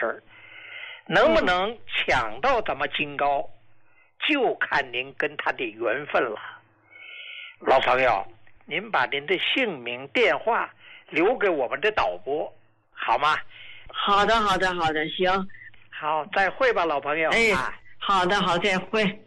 事，能不能抢到咱们金高，就看您跟他的缘分了。老朋友，您把您的姓名电话留给我们的导播好吗？ 好的，行。 好，再会吧，老朋友。 好的，再会。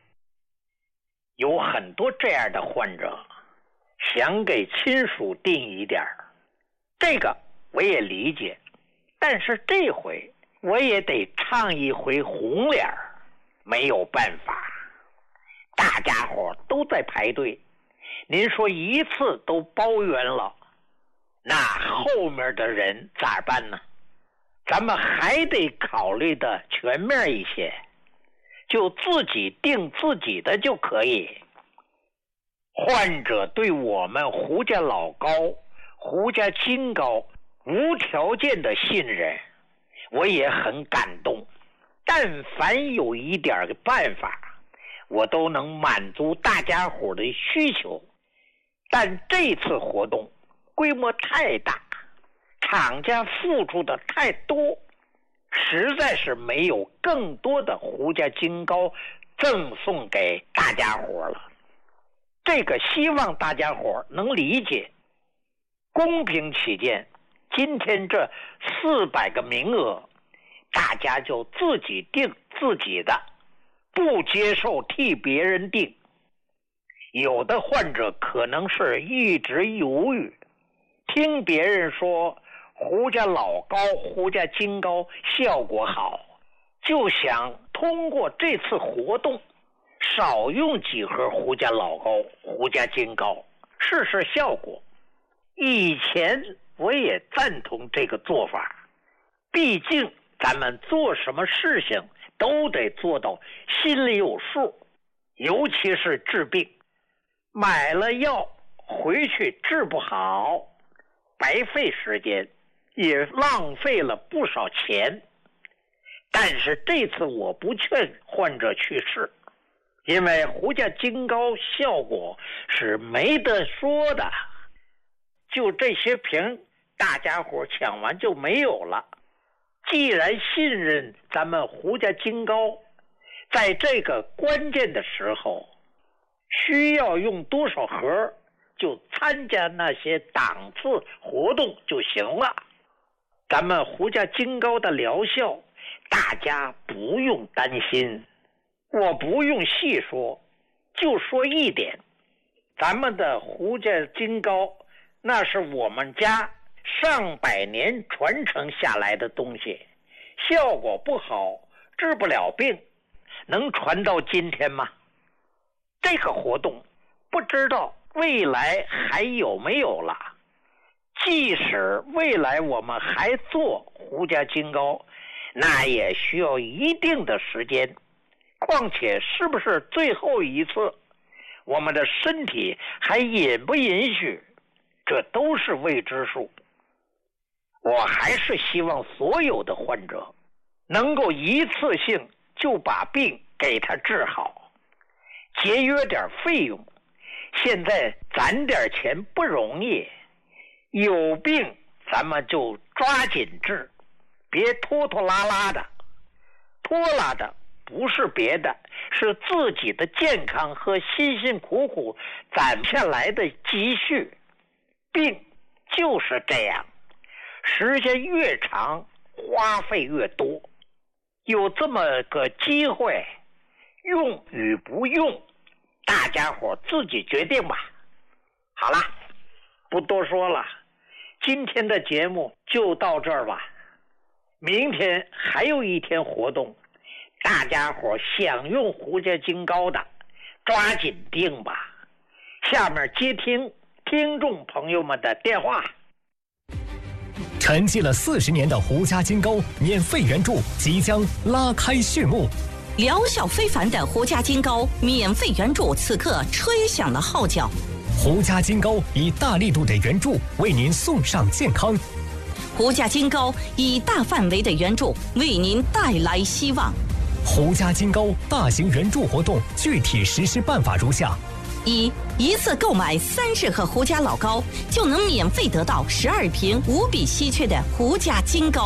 有很多这样的患者想给亲属定一点，这个我也理解，但是这回我也得唱一回红脸，没有办法，大家伙都在排队，您说一次都包圆了，那后面的人咋办呢？咱们还得考虑的全面一些，就自己定自己的就可以。患者对我们胡家老高、胡家金高无条件的信任，我也很感动。但凡有一点办法，我都能满足大家伙的需求。但这次活动规模太大，厂家付出的太多，实在是没有更多的胡家金高赠送给大家伙了。这个希望大家伙能理解，公平起见，今天这400个名额，大家就自己定自己的，不接受替别人定。有的患者可能是一直犹豫，听别人说胡家老高、胡家金高效果好，就想通过这次活动少用几盒胡家老高、胡家金高，试试效果。以前我也赞同这个做法，毕竟咱们做什么事情都得做到心里有数，尤其是治病，买了药回去治不好，白费时间，也浪费了不少钱。但是这次我不劝患者去试，因为胡家金高效果是没得说的，就这些瓶大家伙抢完就没有了。既然信任咱们胡家金高，在这个关键的时候需要用多少盒，就参加那些档次活动就行了。咱们胡家金高的疗效大家不用担心，我不用细说，就说一点，咱们的胡家金高那是我们家上百年传承下来的东西，效果不好，治不了病，能传到今天吗？这个活动不知道未来还有没有了，即使未来我们还做胡家金高，那也需要一定的时间，况且是不是最后一次，我们的身体还允不允许，这都是未知数。我还是希望所有的患者能够一次性就把病给他治好，节约点费用。现在攒点钱不容易，有病咱们就抓紧治，别拖拖拉拉的。拖拉的不是别的，是自己的健康和辛辛苦苦攒下来的积蓄。病就是这样，时间越长花费越多。有这么个机会，用与不用大家伙自己决定吧。好了，不多说了，今天的节目就到这儿吧。明天还有一天活动，大家伙想用胡家金高的抓紧定吧。下面接听听众朋友们的电话。 沉寂了40年的胡家金高免费援助即将拉开序幕， 疗效非凡的胡家金高免费援助此刻吹响了号角。 胡家金高以大力度的援助为您送上健康， 胡家金高以大范围的援助为您带来希望。 胡家金高大型援助活动具体实施办法如下： 一次购买30盒胡家老高，就能免费得到12瓶无比稀缺的胡家金高。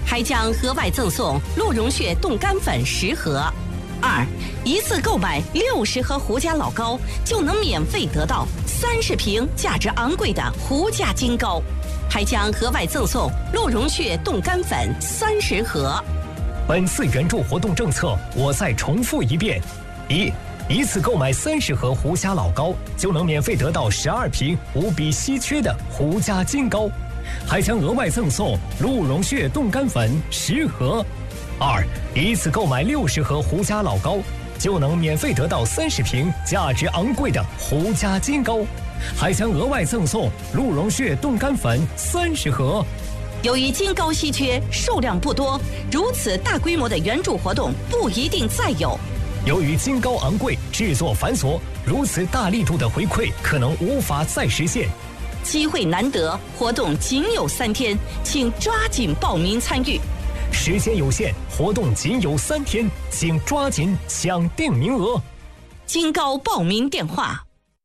还将额外赠送鹿茸穴冻干粉10盒。2，一次购买60盒胡家老膏，就能免费得到30瓶价值昂贵的胡家金膏，还将额外赠送鹿茸穴冻干粉30盒。 本次援助活动政策，我再重复一遍：一次购买30盒胡家老膏，就能免费得到12瓶无比稀缺的胡家金膏，还将额外赠送鹿茸穴冻干粉10盒。2，一次购买60盒胡家老膏，就能免费得到30瓶价值昂贵的胡家金膏，还将额外赠送鹿茸穴冻干粉30盒。 由于金膏稀缺，数量不多，如此大规模的援助活动不一定再有。 由于金膏昂贵，制作繁琐，如此大力度的回馈可能无法再实现。 机会难得，活动仅有3天，请抓紧报名参与。 时间有限，活动仅有3天，请抓紧抢订名额。 金膏报名电话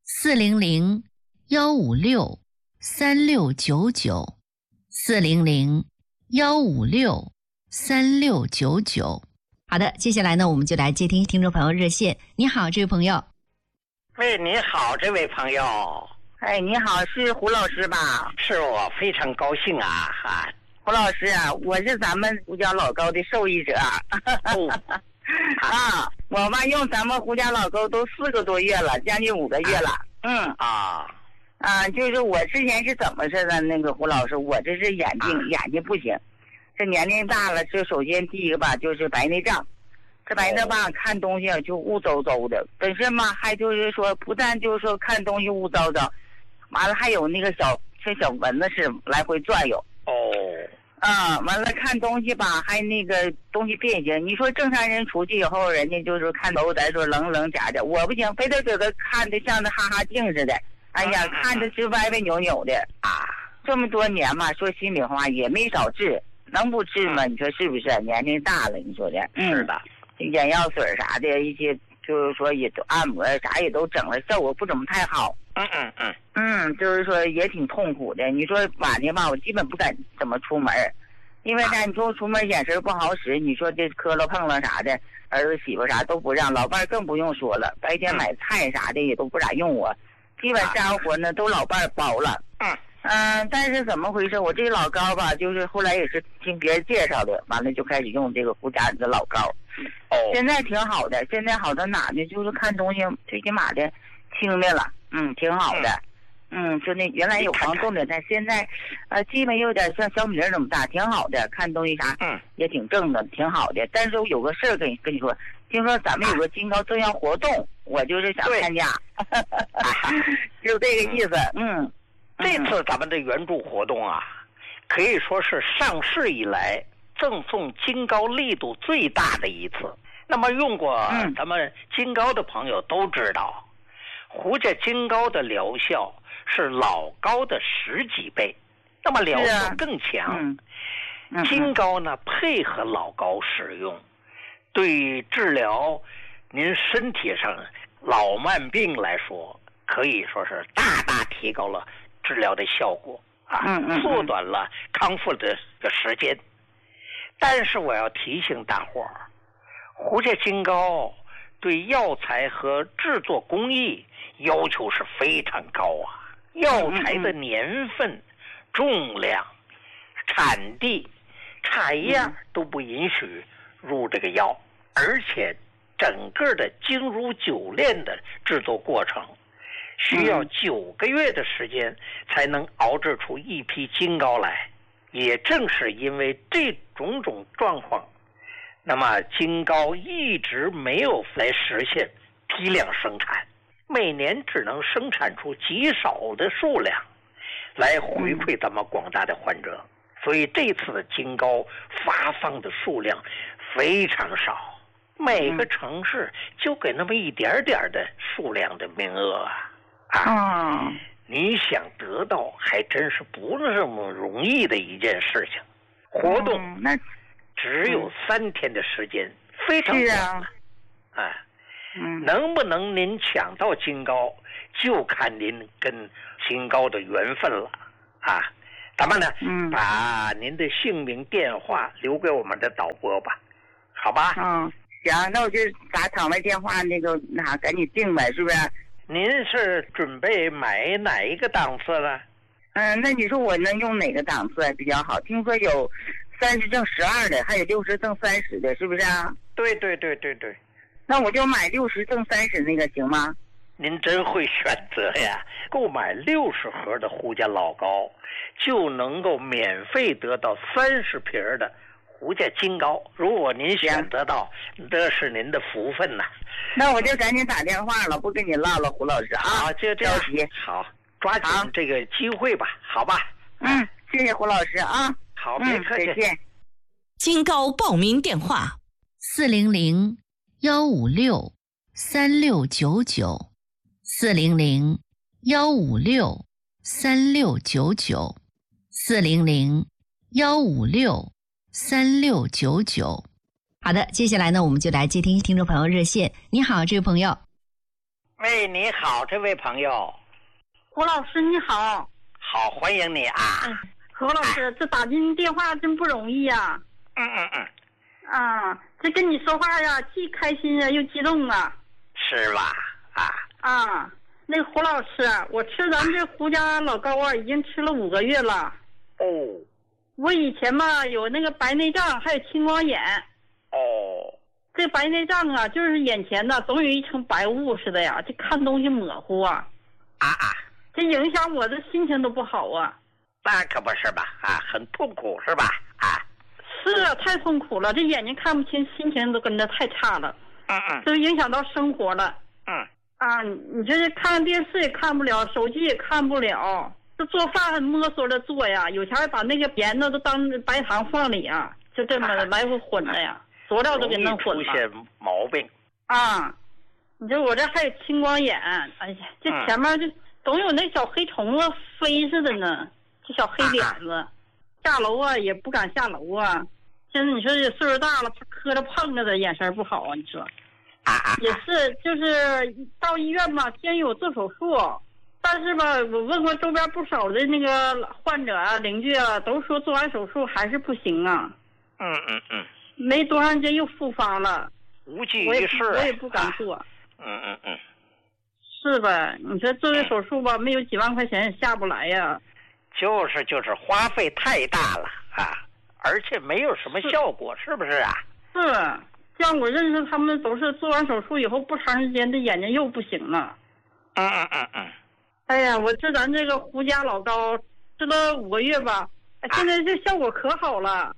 ：400-156-3699，400-156-3699。好的，接下来呢，我们就来接听听众朋友热线。你好，这位朋友。 喂，你好，这位朋友。 哎，你好，是胡老师吧？ 是我，非常高兴啊！ 胡老师啊，我是咱们胡家老膏的受益者。我妈用咱们胡家老膏都4个多月了，将近5个月了。就是我之前是怎么事的？那个胡老师，我这是眼睛不行。这年龄大了，这首先第一个吧，就是白内障。这白内障看东西就雾糟糟的，本身嘛，还就是说，不但就是说看东西雾糟糟，完了还有那个像小蚊子似的来回转悠。完了看东西吧，还那个东西变形。你说正常人出去以后，人家就是看都在说棱假的，我不行，非得给他看的像那哈哈镜似的。哎呀，看着是歪歪扭扭的啊！这么多年嘛，说心里话也没少治。能不治吗？你说是不是？年龄大了，你说的。 是的， 眼药水啥的一些，就是说也都按摩啥也都整了，效果不怎么太好。就是说也挺痛苦的。你说晚上吧，我基本不敢怎么出门，因为呢，你说出门眼神不好使，你说这磕了碰了啥的，儿子媳妇啥都不让，老伴儿更不用说了，白天买菜啥的也都不咋用我，基本家务活呢都老伴儿包了。但是怎么回事？我这老膏吧，就是后来也是听别人介绍的，完了就开始用这个胡家的老膏。现在挺好的，现在好到哪呢？就是看东西最起码的清的了，挺好的。就那原来有黄豆的，但现在基本有点像小米粒那么大，挺好的。看东西啥也挺正的，挺好的。但是我有个事儿跟你说，听说咱们有个金膏赠销活动，我就是想参加，就这个意思。 这次咱们的援助活动啊，可以说是上市以来赠送金膏力度最大的一次。那么用过咱们金膏的朋友都知道，胡家金膏的疗效是老膏的10几倍，那么疗效更强。金膏呢配合老膏使用，对治疗您身体上老慢病来说，可以说是大大提高了治疗的效果缩短了康复的时间。但是我要提醒大伙儿，胡家金膏对药材和制作工艺要求是非常高啊，药材的年份、重量、产地差一样都不允许入这个药，而且整个的精如酒炼的制作过程需要9个月的时间才能熬制出一批金膏来。也正是因为这种状况，那么金膏一直没有来实现批量生产，每年只能生产出极少的数量来回馈咱们广大的患者。所以这次的金膏发放的数量非常少，每个城市就给那么一点点的数量的名额你想得到还真是不那么容易的一件事情。活动只有3天的时间，非常短能不能您抢到金膏，就看您跟金膏的缘分了咱们呢，把您的姓名、电话留给我们的导播吧，好吧？ 行，那我就打场外电话赶紧定呗，是不是？ 您是准备买哪一个档次呢？ 那你说我能用哪个档次比较好？听说有30赠12的，还有60赠30的，是不是啊？ 对。 那我就买60赠30那个行吗？ 您真会选择呀！购买60盒的胡家老高，就能够免费得到30瓶的胡家金高。如果您选择到，这是您的福分呐。 那我就赶紧打电话了，不跟你唠了，胡老师啊。 好，就这样。好，抓紧这个机会吧，好吧？ 谢谢胡老师啊。 好，别客气。 再见。 金高报名电话 400-156-3699，400-156-3699。好的，接下来呢，我们就来接听听众朋友热线。你好，这位朋友。 喂，你好，这位朋友。 胡老师你好。 好，欢迎你啊。 何老师，这打进电话真不容易呀。这跟你说话呀，既开心啊，又激动啊。 是吧？ 那个胡老师，我吃咱这胡家老高啊，已经吃了5个月了。我以前嘛有那个白内障，还有青光眼。这白内障啊，就是眼前呢总有一层白雾似的呀，这看东西模糊啊。这影响我的心情都不好啊。 那可不是吧？很痛苦是吧？ 是啊，太痛苦了，这眼睛看不清，心情都跟着太差了。都影响到生活了。你这看电视也看不了，手机也看不了，这做饭摸索着做呀，有钱把那个盐呢都当白糖放里啊，就这么来回混了呀，佐料都给弄混了。 出现毛病。 你说我这还有青光眼，哎呀，这前面就总有那小黑虫子飞似的呢，这小黑点子，下楼啊也不敢下楼啊。现在你说这岁数大了，磕着碰着的，眼神不好啊，你说。也是，就是到医院吧，先有做手术，但是吧，我问过周边不少的那个患者啊、邻居啊，都说做完手术还是不行啊。没多长时间又复发了， 无济于事。 我也不敢做。是吧？你说做这手术吧，没有几万块钱也下不来呀。 就是花费太大了而且没有什么效果，是不是啊？ 是。像我认识他们都是做完手术以后不长时间，这眼睛又不行了。哎呀，我吃咱这个胡家老高吃了5个月吧，现在这效果可好了。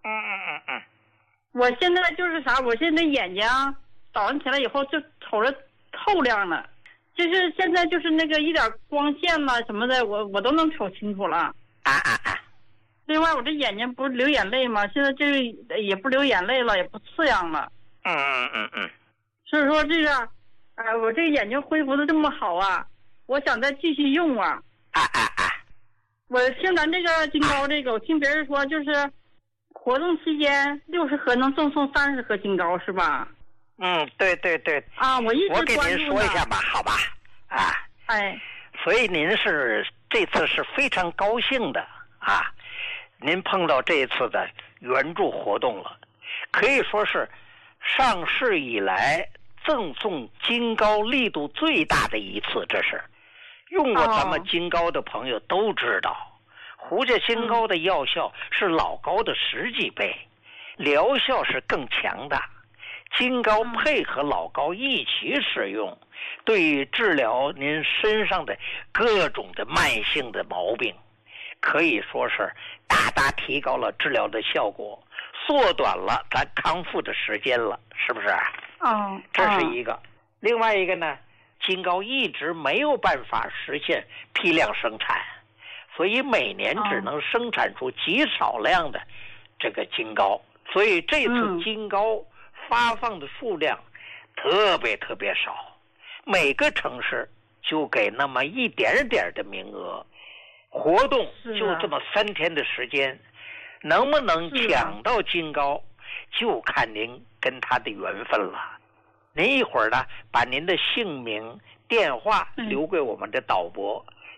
我现在就是啥，我现在眼睛早上起来以后就瞅着透亮了，就是现在就是那个一点光线啦什么的，我都能瞅清楚了。另外我这眼睛不是流眼泪吗？现在这个也不流眼泪了，也不刺痒了。所以说这个我这个眼睛恢复的这么好啊，我想再继续用啊。我听咱这个金高这个，我听别人说就是活动期间60盒能赠送30盒金高是吧？ 对。 我一直我给您说一下吧，好吧？所以您这次是非常高兴的您碰到这次的援助活动了，可以说是上市以来赠送金高力度最大的一次。这是用过咱们金高的朋友都知道，胡家金高的药效是老高的10几倍，疗效是更强大。金高配合老高一起使用，对于治疗您身上的各种的慢性的毛病，可以说是大大提高了治疗的效果，缩短了咱康复的时间了，是不是？这是一个。另外一个呢，金高一直没有办法实现批量生产，所以每年只能生产出极少量的这个金高，所以这次金高发放的数量特别少，每个城市就给那么一点点的名额。活动就这么3天的时间，能不能抢到金高，就看您跟他的缘分了。您一会儿呢，把您的姓名、电话留给我们的导播，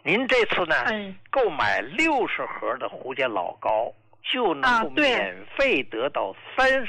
您这次呢，购买60盒的胡家老高，就能够免费得到30